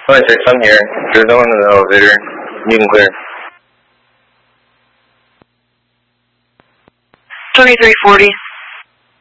26, I'm here. There's no one in the elevator. You can clear. 2340,